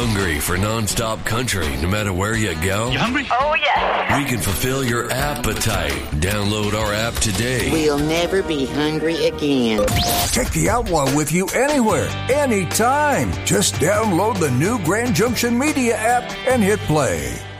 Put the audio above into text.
Hungry for non-stop country no matter where you go? You hungry? Oh, yes. We can fulfill your appetite. Download our app today. We'll never be hungry again. Take the Outlaw with you anywhere, anytime. Just download the new Grand Junction Media app and hit play.